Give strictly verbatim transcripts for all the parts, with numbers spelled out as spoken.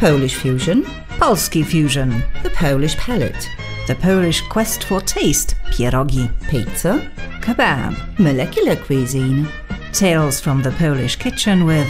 Polish fusion, Polski fusion, the Polish palate, the Polish quest for taste, pierogi, pizza, kebab, molecular cuisine. Tales from the Polish kitchen with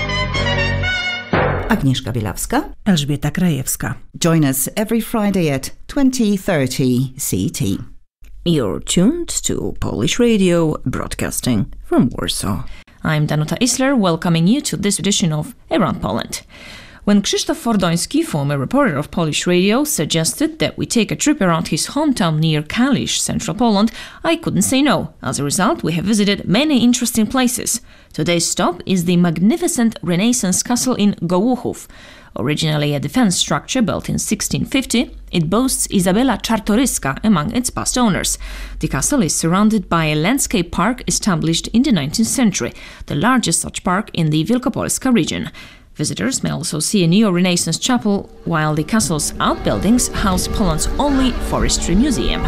Agnieszka Bielawska, Elżbieta Krajewska. Join us every Friday at twenty thirty C T. You're tuned to Polish Radio, broadcasting from Warsaw. I'm Danuta Isler, welcoming you to this edition of Around Poland. When Krzysztof Fordoński, former reporter of Polish Radio, suggested that we take a trip around his hometown near Kalisz, central Poland, I couldn't say no. As a result, we have visited many interesting places. Today's stop is the magnificent Renaissance castle in Gołuchów. Originally a defense structure built in sixteen fifty, it boasts Izabela Czartoryska among its past owners. The castle is surrounded by a landscape park established in the nineteenth century, the largest such park in the Wielkopolska region. Visitors may also see a neo-Renaissance chapel, while the castle's outbuildings house Poland's only forestry museum.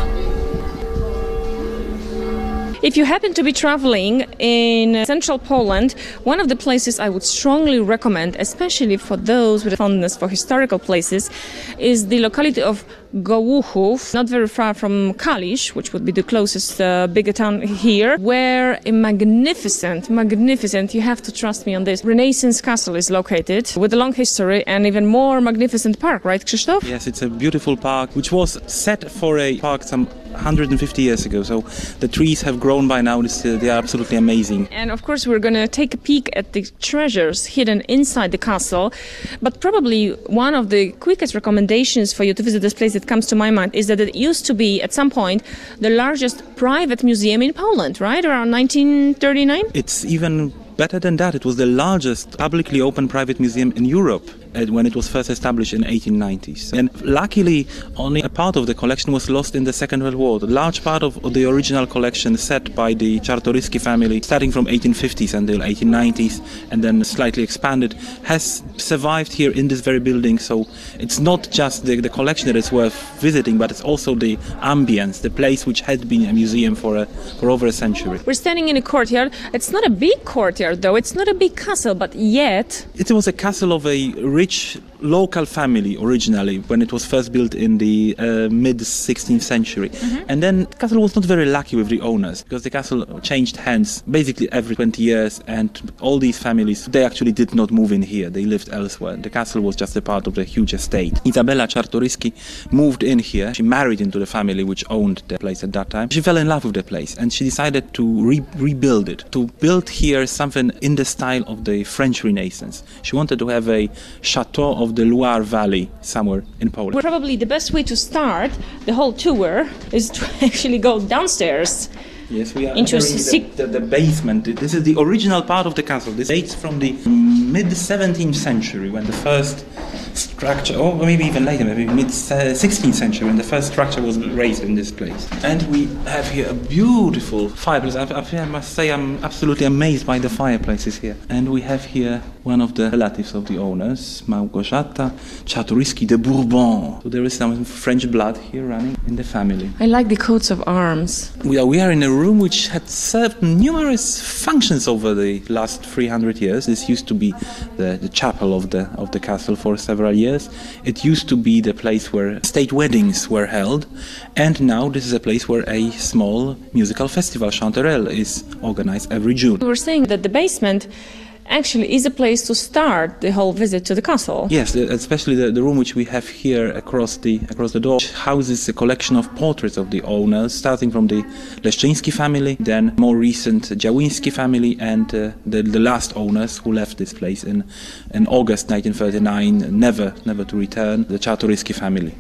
If you happen to be traveling in central Poland, one of the places I would strongly recommend, especially for those with a fondness for historical places, is the locality of Gołuchów, not very far from Kalisz, which would be the closest uh, bigger town here, where a magnificent, magnificent, you have to trust me on this, Renaissance castle is located, with a long history and even more magnificent park, right, Krzysztof? Yes, it's a beautiful park, which was set for a park some one hundred fifty years ago, so the trees have grown by now. They are absolutely amazing. And of course we're going to take a peek at the treasures hidden inside the castle, but probably one of the quickest recommendations for you to visit this place that comes to my mind is that it used to be at some point the largest private museum in Poland, right, around nineteen thirty-nine? It's even better than that. It was the largest publicly open private museum in Europe when it was first established in eighteen nineties. And luckily, only a part of the collection was lost in the Second World War. The large part of the original collection set by the Czartoryski family, starting from eighteen fifties until eighteen nineties, and then slightly expanded, has survived here in this very building. So it's not just the, the collection that is worth visiting, but it's also the ambience, the place which had been a museum for, a, for over a century. We're standing in a courtyard. It's not a big courtyard, though. It's not a big castle, but yet... It was a castle of a rich local family originally when it was first built in the uh, mid-sixteenth century. Mm-hmm. And then the castle was not very lucky with the owners, because the castle changed hands basically every twenty years, and all these families, they actually did not move in here. They lived elsewhere. The castle was just a part of the huge estate. Izabela Czartoryski moved in here. She married into the family which owned the place at that time. She fell in love with the place and she decided to re- rebuild it, to build here something in the style of the French Renaissance. She wanted to have a chateau of the Loire Valley somewhere in Poland. Probably the best way to start the whole tour is to actually go downstairs. Yes, we are into entering the, the, the basement. This is the original part of the castle. This dates from the mid-seventeenth century, when the first structure, or maybe even later, maybe mid-sixteenth century, when the first structure was raised in this place. And we have here a beautiful fireplace. I, I must say I'm absolutely amazed by the fireplaces here. And we have here one of the relatives of the owners, Małgorzata Czartoryski de Bourbon. So there is some French blood here running in the family. I like the coats of arms. We are, we are in a room which had served numerous functions over the last three hundred years. This used to be the, the chapel of the of the castle for several years. It used to be the place where state weddings were held, and now this is a place where a small musical festival, Chanterelle, is organized every June. We were saying that the basement actually is a place to start the whole visit to the castle. Yes, especially the, the room which we have here across the across the door houses a collection of portraits of the owners, starting from the Leszczyński family, then more recent Działyński family, and uh, the, the last owners who left this place in, in August nineteen thirty-nine, never never to return, the Czartoryski family.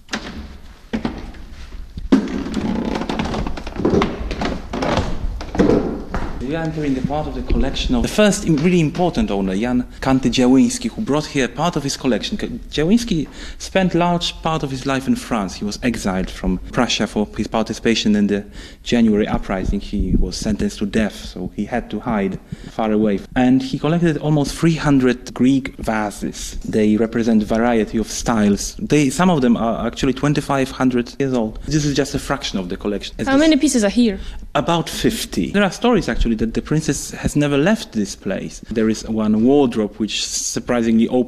We are entering the part of the collection of the first really important owner, Jan Kanty Działyński, who brought here part of his collection. Działyński spent large part of his life in France. He was exiled from Prussia for his participation in the January uprising. He was sentenced to death, so he had to hide far away. And he collected almost three hundred Greek vases. They represent a variety of styles. They, some of them are actually twenty-five hundred years old. This is just a fraction of the collection. How many pieces are here? About fifty. There are stories actually that the princess has never left this place. There is one wardrobe which surprisingly opens